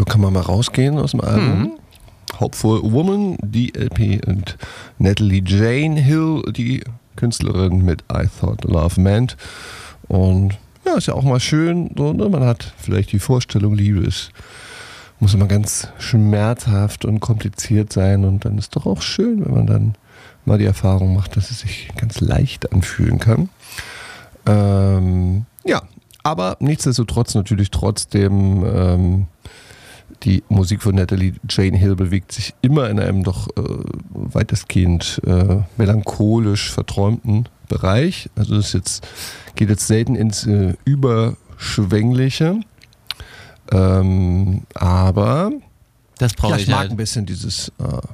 kann man mal rausgehen aus dem Album. Hopeful Woman, die LP, und Natalie Jane Hill, die Künstlerin mit I Thought Love Meant. Und ja, ist ja auch mal schön, so, ne? Man hat vielleicht die Vorstellung, Liebe muss immer ganz schmerzhaft und kompliziert sein, und dann ist doch auch schön, wenn man dann mal die Erfahrung macht, dass es sich ganz leicht anfühlen kann. Ja, aber nichtsdestotrotz natürlich trotzdem die Musik von Natalie Jane Hill bewegt sich immer in einem doch weitestgehend melancholisch verträumten Bereich. Also es geht jetzt selten ins Überschwängliche. Aber das brauche ich mag halt. ein bisschen dieses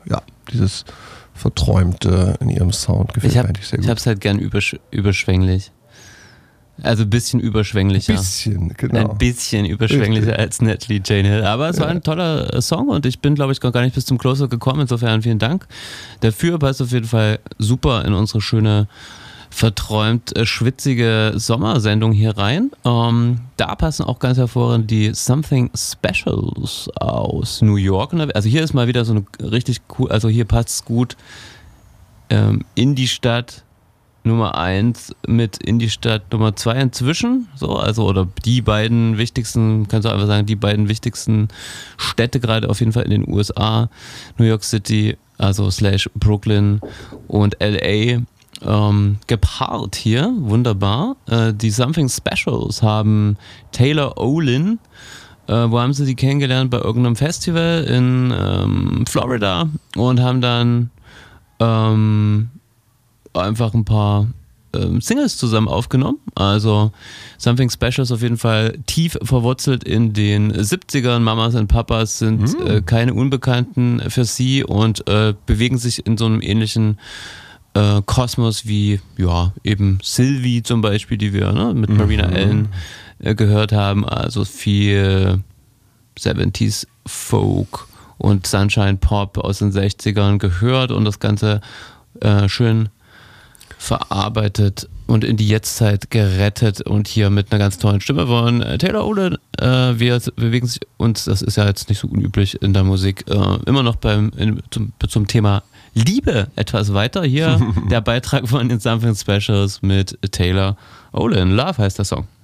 Verträumte in ihrem Sound. Gefällt mir eigentlich sehr gut. Ich hab's halt gern überschwänglich. Also ein bisschen überschwänglicher. Ein bisschen überschwänglicher als Natalie Jane Hill. Aber es war ein toller Song, und ich bin, glaube ich, gar nicht bis zum Closer gekommen. Insofern vielen Dank dafür. Passt auf jeden Fall super in unsere schöne, verträumt schwitzige Sommersendung hier rein. Da passen auch ganz hervorragend die Something Specials aus New York. Also hier ist mal wieder so eine richtig cool, also hier passt es gut in die Stadt Nummer 1 mit in die Stadt Nummer 2 inzwischen, so, also, oder die beiden wichtigsten, kannst du einfach sagen, die beiden wichtigsten Städte gerade auf jeden Fall in den USA, New York City, also / Brooklyn und LA, gepaart hier, wunderbar. Die Something Specials haben Taylor Olin, wo haben sie die kennengelernt? Bei irgendeinem Festival in Florida, und haben dann einfach ein paar Singles zusammen aufgenommen. Also Something Special ist auf jeden Fall tief verwurzelt in den 70ern. Mamas und Papas sind keine Unbekannten für sie und bewegen sich in so einem ähnlichen Kosmos wie, ja, eben Sylvie zum Beispiel, die wir mit Marina Allen gehört haben. Also viel 70s Folk und Sunshine Pop aus den 60ern gehört und das Ganze schön verarbeitet und in die Jetztzeit gerettet, und hier mit einer ganz tollen Stimme von Taylor Olin. Wir bewegen sich uns, das ist ja jetzt nicht so unüblich in der Musik, immer noch zum Thema Liebe etwas weiter. Hier der Beitrag von den Something Specials mit Taylor Olin. Love heißt der Song.